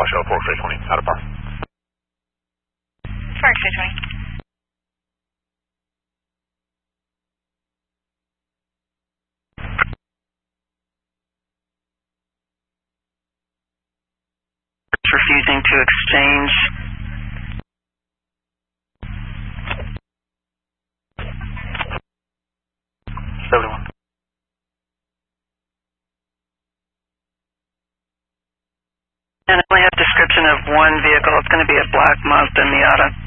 Shuttle 4620, out of power. Park 620. Refusing to exchange. And I only have description of one vehicle. It's going to be a black Mazda Miata.